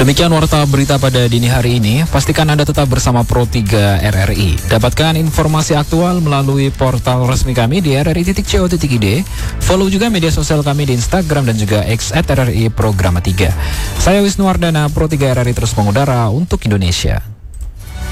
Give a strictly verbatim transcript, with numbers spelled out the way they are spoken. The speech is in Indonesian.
Demikian warta berita pada dini hari ini. Pastikan Anda tetap bersama Pro tiga R R I. Dapatkan informasi aktual melalui portal resmi kami di r r i titik co titik i d. Follow juga media sosial kami di Instagram dan juga X at R R I Programa tiga. Saya Wisnu Wardana, Pro tiga R R I terus mengudara untuk Indonesia.